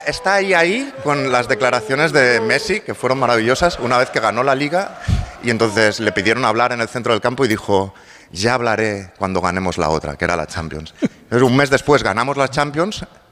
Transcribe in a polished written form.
Está ahí con las declaraciones de Messi, que fueron maravillosas, una vez que ganó la Liga, y entonces le pidieron hablar en el centro del campo y dijo, ya hablaré cuando ganemos la otra, que era la Champions. Entonces, un mes después ganamos la Champions